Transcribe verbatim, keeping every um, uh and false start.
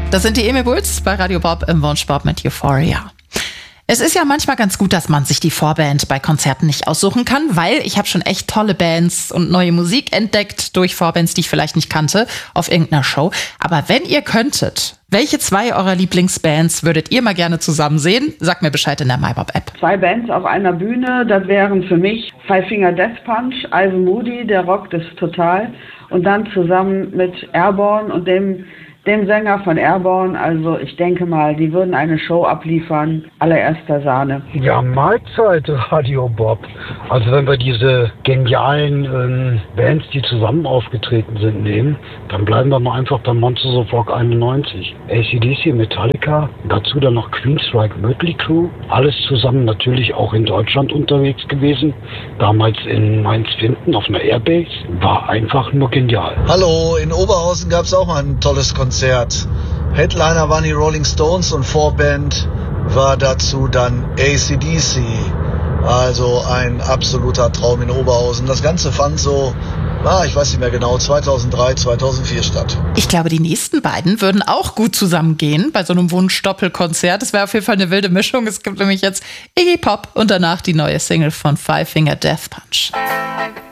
Das sind die Emil Bulls bei Radio Bob im Wunschbob mit Euphoria. Es ist ja manchmal ganz gut, dass man sich die Vorband bei Konzerten nicht aussuchen kann, weil ich habe schon echt tolle Bands und neue Musik entdeckt durch Vorbands, die ich vielleicht nicht kannte, auf irgendeiner Show. Aber wenn ihr könntet, welche zwei eurer Lieblingsbands würdet ihr mal gerne zusammen sehen? Sagt mir Bescheid in der MyBob-App. Zwei Bands auf einer Bühne, das wären für mich Five Finger Death Punch, Ivan Moody, der rockt es total. Und dann zusammen mit Airborne und dem dem Sänger von Airborne, also ich denke mal, die würden eine Show abliefern, allererster Sahne. Ja, Mahlzeit, Radio Bob. Also wenn wir diese genialen ähm, Bands, die zusammen aufgetreten sind, nehmen, dann bleiben wir mal einfach bei Monsters of Rock einundneunzig. A C D C, Metallica, dazu dann noch Queensryche, Mötley Crüe, alles zusammen natürlich auch in Deutschland unterwegs gewesen, damals in Mainz-Winden auf einer Airbase, war einfach nur genial. Hallo, in Oberhausen gab es auch mal ein tolles Konzert. Headliner waren die Rolling Stones und Vorband war dazu dann A C D C. Also ein absoluter Traum in Oberhausen. Das Ganze fand so, ah, ich weiß nicht mehr genau, zweitausenddrei, zweitausendvier statt. Ich glaube, die nächsten beiden würden auch gut zusammengehen bei so einem Wunsch-Doppelkonzert. Das wäre auf jeden Fall eine wilde Mischung. Es gibt nämlich jetzt Iggy Pop und danach die neue Single von Five Finger Death Punch.